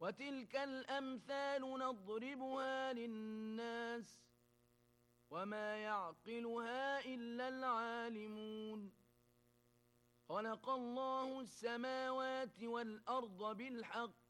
وتلك الأمثال نضربها للناس وما يعقلها إلا العالمون. خلق الله السماوات والأرض بالحق